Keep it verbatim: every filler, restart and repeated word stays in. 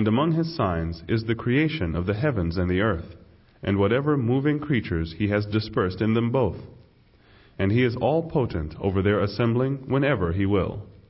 And among his signs is the creation of the heavens and the earth, and whatever moving creatures he has dispersed in them both. And he is all potent over their assembling whenever he will.